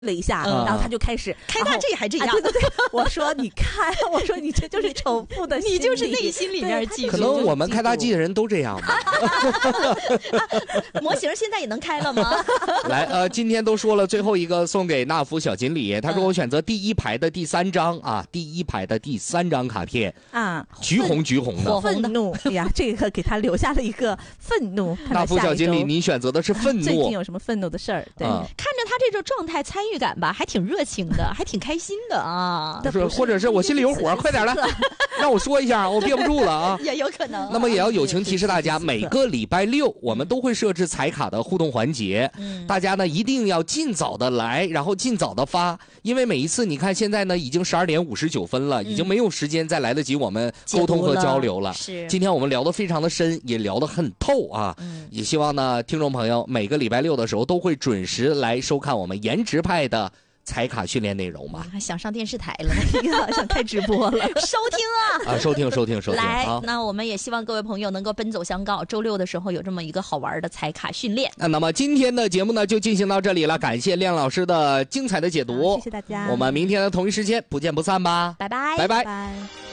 了一下，然后他就开始开大 G 还这样， 对对对，我说你看，我说你这就是仇富的心理， 你就是内心里面记住。 可能我们开大 G 的人都这样吧。 模型现在也能开了吗？ 来，今天都说了，最后一个送给纳福小锦鲤，他说我选择第一排的第3张啊，第一排的第3张卡片啊，橘红的， 愤怒。哎呀，这个给他留下了一个愤怒。 纳福小锦鲤，您选择的是愤怒。 最近有什么愤怒的事儿？对， 看着他这种状态，参与感吧，还挺热情的，还挺开心的啊。 或者是我心里有火，快点来，让我说一下，我憋不住了啊。 也有可能。 那么也要友情提示大家，每个礼拜6我们都会设置彩卡的互动环节，大家呢一定要尽早的来，然后尽早的发，因为每一次你看现在呢已经12点59分了，已经没有时间再来得及我们沟通和交流了。今天我们聊得非常的深，也聊得很透啊。也希望呢听众朋友每个礼拜6的时候都会准时来收看我们颜值派的彩卡训练内容吧。 想上电视台了， 想开直播了， 收听啊！ 收听。 来，那我们也希望各位朋友能够奔走相告，周6的时候有这么一个好玩的彩卡训练。 那么今天的节目呢就进行到这里了，感谢亮老师的精彩的解读， 谢谢大家， 我们明天的同一时间不见不散吧， 拜拜， 拜拜。